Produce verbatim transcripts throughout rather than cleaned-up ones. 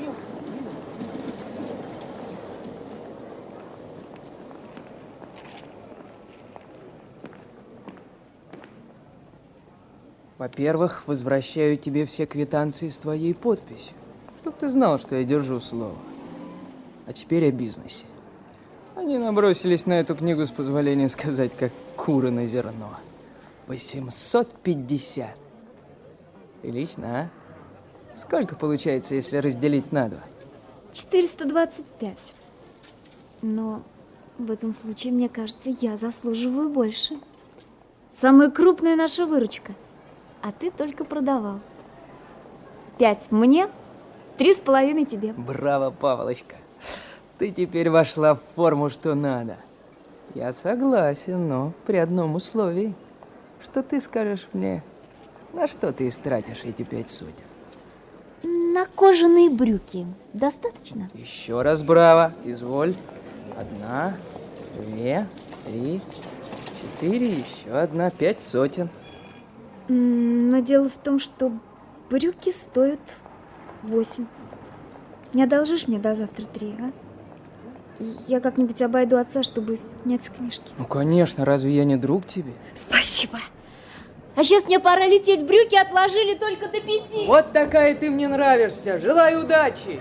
Во-первых, возвращаю тебе все квитанции с твоей подписью, чтоб ты знал, что я держу слово. А теперь о бизнесе. Они набросились на эту книгу, с позволения сказать, как куры на зерно. восемьсот пятьдесят. Прилично, а? Сколько получается, если разделить на два? четыреста двадцать пять. Но в этом случае, мне кажется, я заслуживаю больше. Самая крупная наша выручка. А ты только продавал. Пять мне, три с половиной тебе. Браво, Павлочка. Ты теперь вошла в форму, что надо. Я согласен, но при одном условии, что ты скажешь мне, на что ты истратишь эти пять сотен. На кожаные брюки. Достаточно? Еще раз браво. Изволь. Одна, две, три, четыре, еще одна, пять сотен. Но дело в том, что брюки стоят восемь. Не одолжишь мне до завтра три, а? Я как-нибудь обойду отца, чтобы снять с книжки. Ну, конечно, разве я не друг тебе? Спасибо. А сейчас мне пора лететь. Брюки отложили только до пяти. Вот такая ты мне нравишься. Желаю удачи.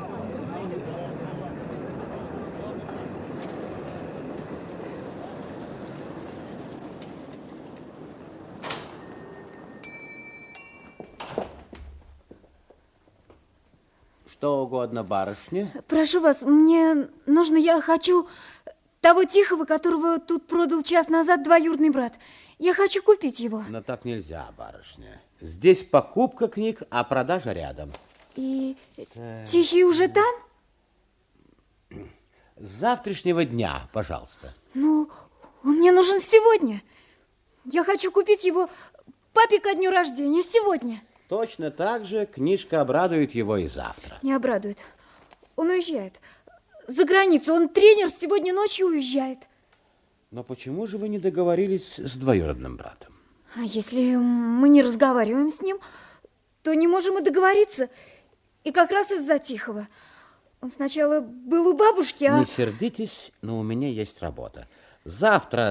Что угодно, барышне? Прошу вас, мне нужно, я хочу того Тихого, которого тут продал час назад двоюродный брат. Я хочу купить его. Но так нельзя, барышня. Здесь покупка книг, а продажа рядом. И так. Тихий уже там? С завтрашнего дня, пожалуйста. Ну, он мне нужен сегодня. Я хочу купить его папе ко дню рождения сегодня. Точно так же книжка обрадует его и завтра. Не обрадует. Он уезжает. За границу. Он тренер, сегодня ночью уезжает. Но почему же вы не договорились с двоюродным братом? А если мы не разговариваем с ним, то не можем и договориться. И как раз из-за Тихого. Он сначала был у бабушки, а... Не сердитесь, но у меня есть работа. Завтра